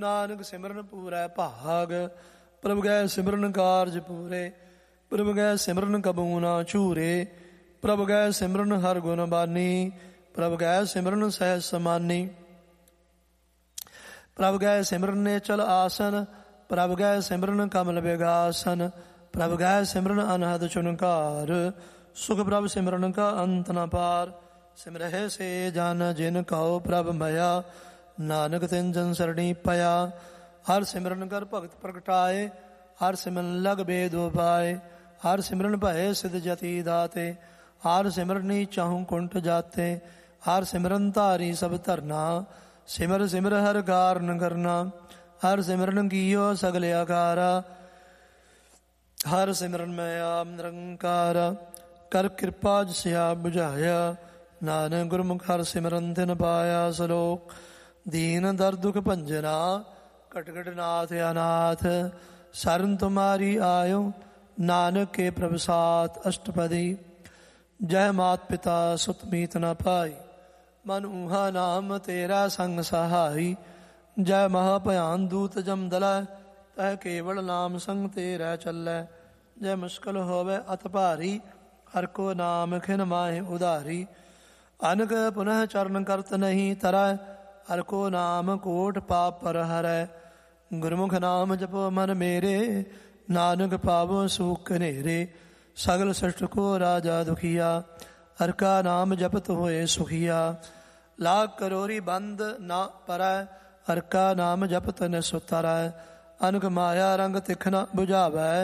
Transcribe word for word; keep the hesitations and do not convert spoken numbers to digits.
ਨਾਨਕ ਸਿਮਰਨ ਪੂਰੈ ਭਾਗ। ਪ੍ਰਭ ਗੈ ਸਿਮਰਨ ਕਾਰਜ ਪੂਰੇ, ਪ੍ਰਭ ਗੈ ਸਿਮਰਨ ਕਬੂ ਨਾ ਝੂਰੇ। ਪ੍ਰਭ ਗੈ ਸਿਮਰਨ ਹਰ ਗੁਣ ਬਾਨੀ, ਪ੍ਰਭ ਗੈ ਸਿਮਰਨ ਸਹਿਜ ਸਮਾਨੀ। ਪ੍ਰਭ ਗੈ ਸਿਮਰਨ ਨੇਚਲ ਆਸਨ, ਪ੍ਰਭ ਗੈ ਸਿਮਰਨ ਕਮਲ ਵਿਗਾਸਨ। ਪ੍ਰਭ ਗੈ ਸਿਮਰਨ ਅਨਹਦ ਚੁਨਕਾਰ, ਸੁਖ ਪ੍ਰਭ ਸਿਮਰਨ ਕਾ ਅੰਤ ਨ ਪਾਰ। ਸਿਮਰਹਿ ਸੇ ਜਨ ਜਿਨ ਕਉ ਪ੍ਰਭ ਮਇਆ, ਨਾਨਕ ਤਿਨ ਜਨ ਸਰਣੀ ਪਿਆ। ਹਰ ਸਿਮਰਨ ਕਰ ਭਗਤ ਪ੍ਰਗਟਾਏ, ਹਰ ਸਿਮਰਨ ਲਗ ਬੇਦ ਉਪਾਏ। ਹਰ ਸਿਮਰਨ ਭਏ ਸਿਧ ਜਤੀ ਦਾਤੇ, ਹਰ ਸਿਮਰਨੀ ਚਾਹੂੰ ਕੁੰਠ ਜਾਤੇ। ਹਰ ਸਿਮਰਨ ਧਾਰੀ ਸਭ ਧਰਨਾ, ਸਿਮਰ ਸਿਮਰ ਹਰ ਕਾਰਨ ਕਰਨਾ। ਹਰ ਸਿਮਰਨ ਕੀਓ ਸਗਲ ਆਕਾਰਾ, ਹਰ ਸਿਮਰਨ ਮੈਂ ਆਪ ਨਿਰੰਕਾਰ। ਕਰ ਕਿਰਪਾ ਜਿਸ ਆਪ ਬੁਝਾਇਆ, ਨਾਨਕ ਗੁਰਮੁਖ ਹਰ ਸਿਮਰਨ ਤਿਨ ਪਾਇਆ। ਸਲੋਕ ਦੀਨ ਦਰ ਦੁਖ ਭੰਜਨਾ, ਘਟ ਘਟ ਨਾਥ ਅਨਾਥ। ਸਰਨ ਤੁਮਾਰੀ ਆਇਓ, ਨਾਨਕ ਕੇ ਪ੍ਰਭ ਸਾਥ। ਅਸ਼ਟਪਦੀ ਜੈ ਮਾਤ ਪਿਤਾ ਸੁਤ ਮੀਤ ਨ ਪਾਈ, ਮਨ ਊਹਾ ਨਾਮ ਤੇਰਾ ਸੰਗ ਸਹਾਈ। ਜੈ ਮਹਾ ਭਿਆਨ ਦੂਤ ਜਮ ਦਲੈ, ਤਹਿ ਕੇਵਲ ਨਾਮ ਸੰਗ ਤੇਰਾ ਚੱਲੈ। ਜੈ ਮੁਸ਼ਕਲ ਹੋਵੇ ਅਤ ਭਾਰੀ, ਹਰ ਕੋ ਨਾਮ ਖਿਨ ਮਾਹਿ ਉਧਾਰੀ। ਅਨਕ ਪੁਨః ਚਰਨ ਕਰਤ ਨਹੀਂ ਤਰੈ, ਹਰ ਕੋ ਨਾਮ ਕੋਟ ਪਾਪ ਪਰ ਹਰੈ। ਗੁਰਮੁਖ ਨਾਮ ਜਪੋ ਮਨ ਮੇਰੇ, ਨਾਨਕ ਪਾਵੋ ਸੁਖ ਹਨੇਰੇ। ਸਗਲ ਸ੍ਰਿਸ਼ਟ ਕੋ ਰਾਜਾ ਦੁਖੀਆ, ਹਰ ਕਾ ਨਾਮ ਜਪਤ ਹੋਏ ਸੁਖੀਆ। ਲਾਖ ਕਰੋਰੀ ਬੰਦ ਨਾ ਪਰੈ, ਹਰ ਕਾ ਨਾਮ ਜਪਤ ਨਿ ਸੁਤਰੈ। ਅਨਕ ਮਾਇਆ ਰੰਗ ਤਿਖ ਨ ਬੁਝਾਵੈ,